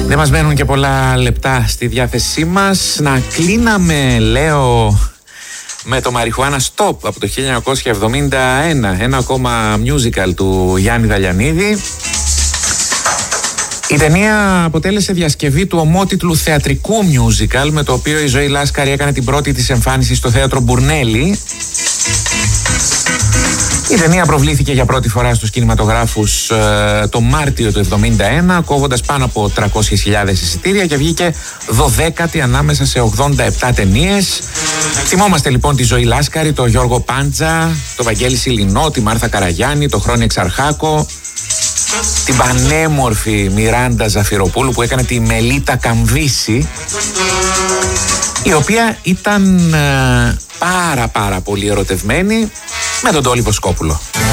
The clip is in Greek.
Δεν μας μένουν και πολλά λεπτά στη διάθεσή μας. Να κλείναμε, λέω, με το Marijuana Stop από το 1971, ένα ακόμα musical του Γιάννη Δαλιανίδη. Η ταινία αποτέλεσε διασκευή του ομότιτλου θεατρικού musical, με το οποίο η Ζωή Λάσκαρη έκανε την πρώτη της εμφάνιση στο θέατρο Μπουρνέλη. Η ταινία προβλήθηκε για πρώτη φορά στους κινηματογράφους το Μάρτιο του 1971, κόβοντας πάνω από 300.000 εισιτήρια και βγήκε 12η ανάμεσα σε 87 ταινίες. Θυμόμαστε λοιπόν τη Ζωή Λάσκαρη, τον Γιώργο Πάντζα, τον Βαγγέλη Σιλινό, τη Μάρθα Καραγιάννη, τον Χρόνη Εξαρχάκο, την πανέμορφη Μιράντα Ζαφυροπούλου που έκανε τη Μελίτα Καμβίση, η οποία ήταν πάρα πολύ ερωτευμένη με τον Τόλι Βοσκόπουλο.